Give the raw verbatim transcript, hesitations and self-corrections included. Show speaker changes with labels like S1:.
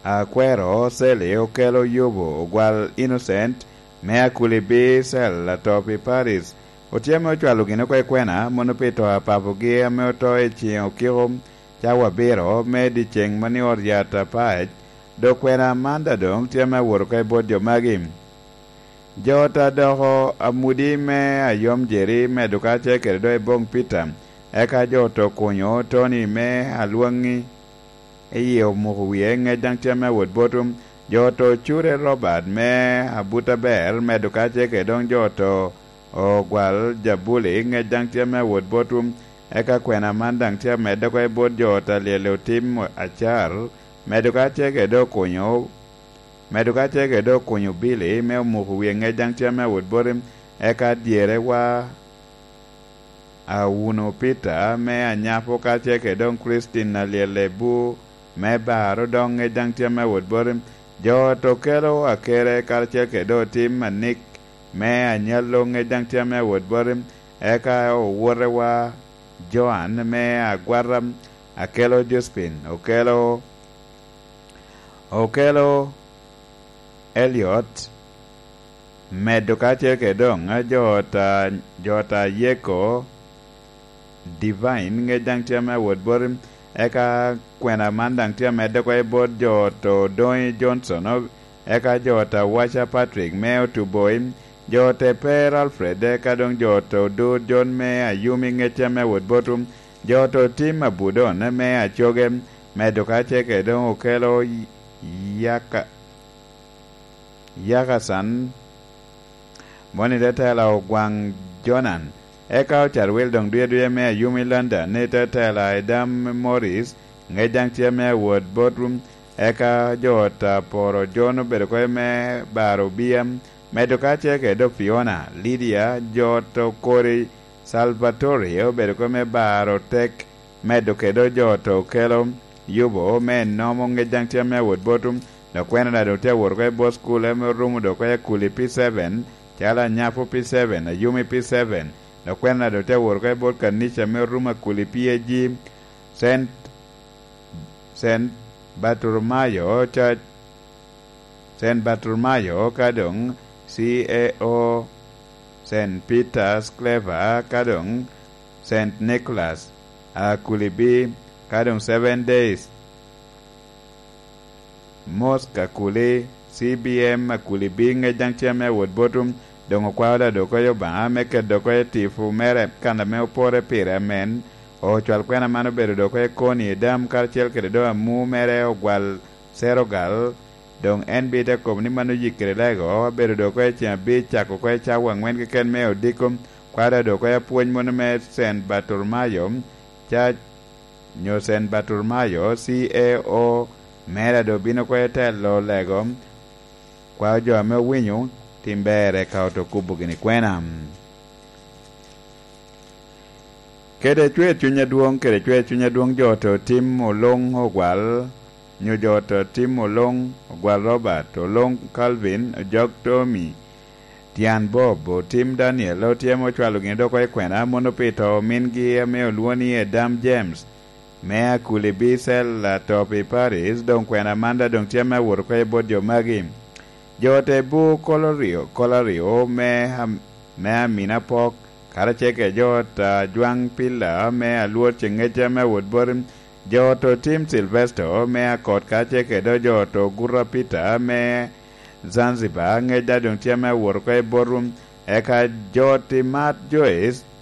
S1: Akwero Sele Okelo Yubo Ogwal Innocent Mea Kulibi Sel La Topi Paris Otieme Ochwalo Gino Kwe Kwena Monopito Apapogi Ameoto Echien Okirom Chawa Biro Medi Cheng Mani Oriata Paech Do Kwena Manda Dong Tieme Wuro Kwe Bodjo Magim Jota Doho Amudi Me Ayom Jeri Me Dukache Kerdo Ebong Peter Eka Joto Kunyo Tony Me Aluangi Iyo Muhuye Nge Jang Tieme Wot Botum Joto Chure Robert Me Abuta Ber Me Dukache Kedong Joto Ogwal Jabuli Nge Jang Tieme Wot Botum Eka Kwena Mandang Tieme Doko Bot Jota Lelo Tim Achar Me Dukache Kedo Kunyo Meduka cheke do kunyu bili me muhuye nge jang tiame wot borim eka diere wa awuno pita me anyafo ka cheke don Christine na lielebu me baro don nge jang tiame wot borim jo tokero akere kar cheke do tim manik me anyalo nge jang tiame wot borim eka owore wa Joan me agwaram akelo Jospin okelo okelo Elliot Meduka cheke dong jota jota yeko Divine nge jang tiame wot borim eka kwena mandang tiame doko e bod joto Doi Johnson eka jota Washa Patrick meo tu boim jote Per Alfred eka dong joto Do John me ayumi nge tiame wot botum joto Tim Abudon me achogem Meduka cheke dong okelo yaka Yakasan Boni Tetela Ogwang Jonan Eka Ochar Wildong Due Due Me Yumi London Ne Tetela Edam Morris Ngejang Tiame Word Boardroom Eka Jota Poro Jono Bedokoe Me Baro Biam Medoka Cheke Do Fiona Lydia Joto Kori Salvatore Bedokoe Me Baro Tek Medoke Do Joto Kelo Yubo Me Nomo Ngejang Tiame Word Boardroom No kwena da dote worko bo school eme rumu do kwa kuli P seven chala nyapo P seven ayumi P seven no kwena da dote worko bo kanisha me ruma kuli P G Saint Saint Bartolomeo Church Saint Bartolomeo kadong C A O Saint Peter's Clever kadong Saint Nicholas a kuli B kadong seven days Mosca Kuli C B M Kuli Binge Jangtiame Wood Bottom Dongo Kwada Dokoyo Ba Meke Dokoyo Tifu Mere Kanda Meo Pore Pire Men O Chalquena Mano Bedo Dokoyo Koni Dam Karchel Kedo Mu Mere Ogwal Serogal Dong N B Te Komni Manu Yikre Lego Bedo Dokoyo Chambi Chako Koyo Chawang Wen Ken Meo Dikum Kwada Dokoyo Puany Monome Saint Bartolomeo Cha Nyo Saint Bartolomeo C A O Mera do bino kwa telo lego kwa jo ame winyu timbere ka otokubu gini kwena kede chwe chunya duong kede chwe chunya duong joto Tim Olong Ogwal nyo joto Tim Olong Ogwal Robert Olong Calvin Jok Tommy Tian Bob o Tim Daniel o tiemo chwalo gini do kwa kwena monopito mingi ame oluoni e Dam James Mea Kulibi Sel La Topi Paris Don Kwena Manda Don Tiame Wurkwe Bodjo Magi Jote Bu Colorio Colorio Mea Mea Minapok Karacheke Jota Juang Pila Mea Luo Chingecha Mea Woodborim Joto Tim Silvestre Mea Kot Kacheke Do Joto Gura Pita Mea Zanzibar Ngeja Don Tiame Wurkwe Borum Eka Joti Matt Joyce